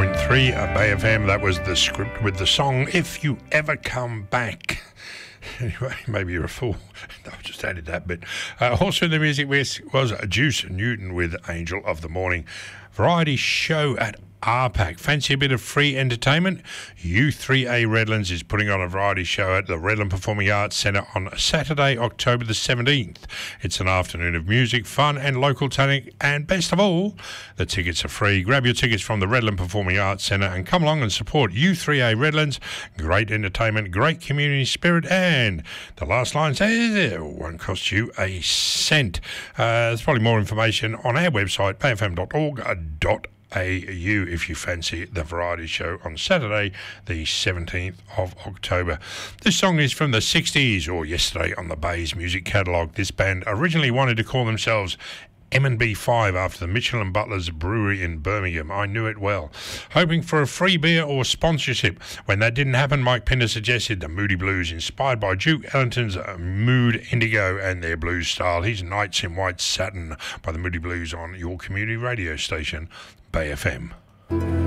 101.3 Bay FM. That was the script with the song If You Ever Come Back. Anyway, maybe you're a fool. I just added that bit. Also in the music was Juice Newton with Angel of the Morning. Variety show at RPAC. Fancy a bit of free entertainment? U3A Redlands is putting on a variety show at the Redland Performing Arts Centre on Saturday, October the 17th. It's an afternoon of music, fun and local talent, and best of all, the tickets are free. Grab your tickets from the Redland Performing Arts Centre and come along and support U3A Redlands. Great entertainment, great community spirit, and the last line says it won't cost you a cent. There's probably more information on our website, bayfm.org.au, if you fancy the variety show on Saturday, the 17th of October. This song is from the 60s, or Yesterday on the Bay's music catalogue. This band originally wanted to call themselves M&B 5 after the Mitchell and Butler's brewery in Birmingham. I knew it well. Hoping for a free beer or sponsorship. When that didn't happen, Mike Pinder suggested the Moody Blues, inspired by Duke Ellington's Mood Indigo and their blues style. Here's Nights in White Satin by the Moody Blues on your community radio station, Bay FM.